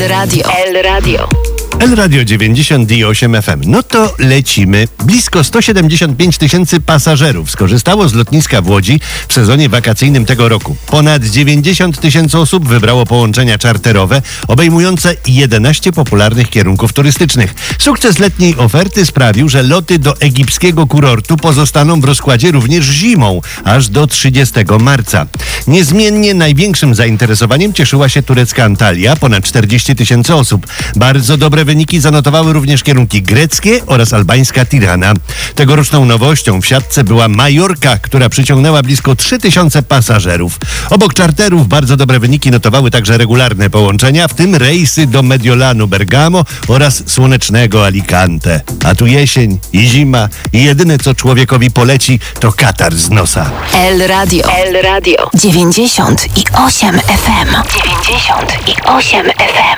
El Radio. El Radio. El Radio 90 i 8 FM. No to lecimy. Blisko 175 tysięcy pasażerów skorzystało z lotniska w Łodzi w sezonie wakacyjnym tego roku. Ponad 90 tysięcy osób wybrało połączenia czarterowe obejmujące 11 popularnych kierunków turystycznych. Sukces letniej oferty sprawił, że loty do egipskiego kurortu pozostaną w rozkładzie również zimą, aż do 30 marca. Niezmiennie największym zainteresowaniem cieszyła się turecka Antalya, ponad 40 tysięcy osób. Bardzo dobre wyniki zanotowały również kierunki greckie oraz albańska Tirana. Tegoroczną nowością w siatce była Majorka, która przyciągnęła blisko 3000 pasażerów. Obok czarterów bardzo dobre wyniki notowały także regularne połączenia, w tym rejsy do Mediolanu, Bergamo oraz słonecznego Alicante. A tu jesień i zima i jedyne co człowiekowi poleci to katar z nosa. El Radio. El Radio. 98 FM. 98 FM.